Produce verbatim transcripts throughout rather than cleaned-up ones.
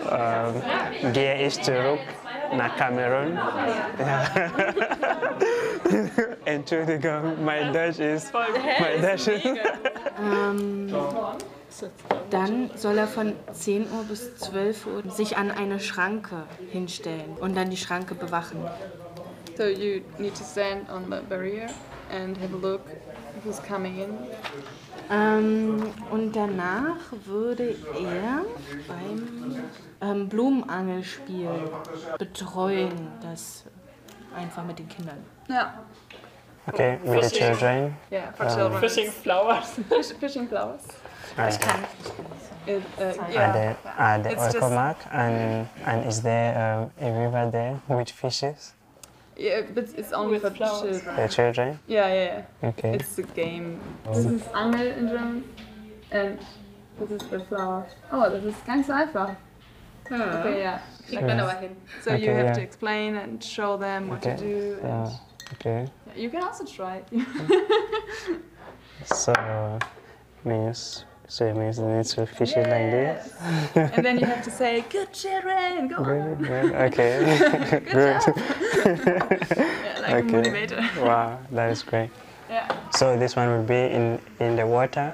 ähm, gehe ich zurück nach Kamerun. Ja. Entschuldigung, mein Deutsch ist... Mein Deutsch ist Ähm, dann soll er von zehn Uhr bis zwölf Uhr sich an eine Schranke hinstellen und dann die Schranke bewachen. So you need to stand on the barrier and have a look who's coming in. Ähm, und danach würde er beim ähm, Blumenangelspiel betreuen, das einfach mit den Kindern. Yeah. Okay, with the children. Yeah, for children. Fishing flowers. Fish, fishing flowers. And, It, uh, are yeah. there, are there It's just- Orcomark and, and is there um, a river there with fishes? Yeah, but it's only With for flowers. children. The children? Yeah, yeah, yeah. Okay. It's the game. This is Angel in German. And this is the flower. Oh, das ist ganz einfach. Okay, yeah. Kriegt man aber hin. So you Okay, have yeah. to explain and show them what Okay. to do. And Uh, okay. yeah, you can also try it. So means so it means you need to fish it like this. And then you have to say, good children, go on. Good, good. Okay. Good. Yeah, like a Okay. motivator. Wow, that is great. Yeah. So this one will be in in the water,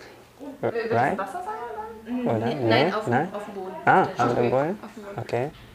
right? Wasser sein dann? Oder? Nein, Nee? auf, Nein? auf dem Boden. Ah, auf dem Boden? Okay.